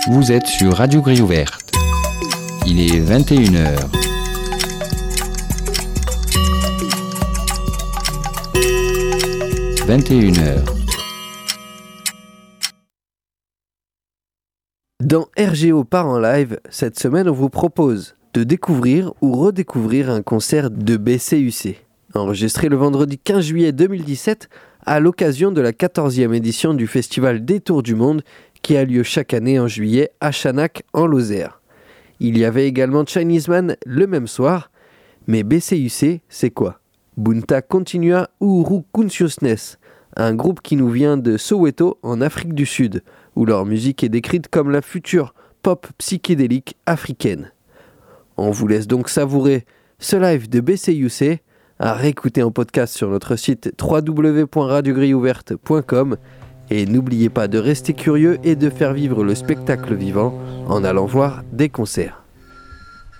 Vous êtes sur Radio Grille Ouverte. Il est 21h. Dans RGO part en live, cette semaine on vous propose de découvrir ou redécouvrir un concert de BCUC, enregistré le vendredi 15 juillet 2017 à l'occasion de la 14e édition du festival Détour du Monde qui a lieu chaque année en juillet à Chanac en Lozère. Il y avait également Chinese Man le même soir, mais BCUC c'est quoi ? Bunta Continua Uhuru Consciousness, un groupe qui nous vient de Soweto en Afrique du Sud, où leur musique est décrite comme la future pop psychédélique africaine. On vous laisse donc savourer ce live de BCUC, à réécouter en podcast sur notre site www.radiogrilleouverte.com et n'oubliez pas de rester curieux et de faire vivre le spectacle vivant en allant voir des concerts.